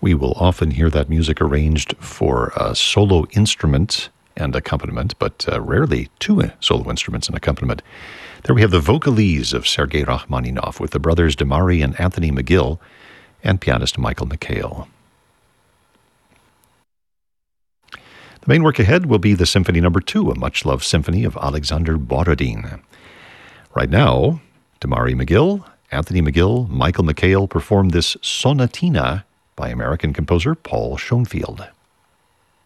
We will often hear that music arranged for a solo instrument and accompaniment, but rarely two solo instruments and accompaniment. There we have the vocalese of Sergei Rachmaninoff with the brothers Damari and Anthony McGill and pianist Michael McHale. The main work ahead will be the Symphony No. 2, a much-loved symphony of Alexander Borodin. Right now, Damari McGill, Anthony McGill, Michael McHale perform this Sonatina by American composer Paul Schoenfield.